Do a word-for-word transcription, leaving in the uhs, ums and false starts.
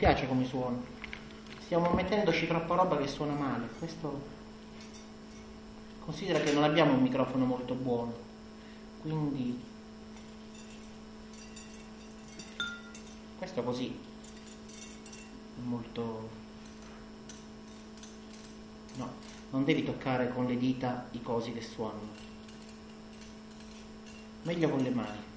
piace come suona. Stiamo mettendoci troppa roba che suona male. Questo considera che non abbiamo un microfono molto buono, quindi questo così è molto... no, non devi toccare con le dita i cosi che suonano, meglio con le mani.